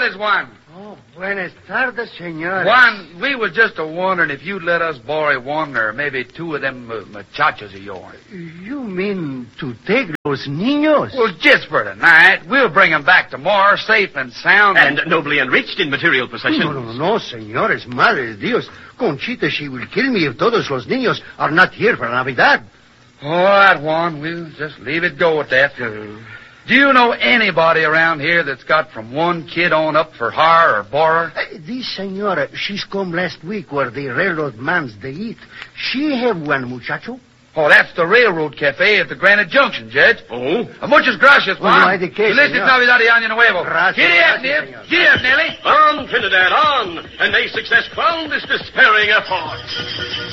tardes, Juan. Oh, buenas tardes, senor. Juan, we was just wondering if you'd let us borrow one or maybe two of them muchachos of yours. You mean to take those niños? Well, just for tonight. We'll bring them back tomorrow, safe and sound. And nobly enriched in material possessions. No, señores. Madre de Dios. Conchita, she will kill me if todos los niños are not here for Navidad. All right, Juan. We'll just leave it go at that. Do you know anybody around here that's got from one kid on up for hire or borrow? This senora, she's come last week where the railroad mans they eat. She have one muchacho. Oh, that's the Railroad Cafe at the Granite Junction, Judge. Oh? Muchas gracias, Juan. No hay de qué, Felices señor. Navidad y Año Nuevo. Gracias, Giddy up, gracias, Nip. señor. Giddy up, Nellie. On, Trinidad, on! And may success crown this despairing effort.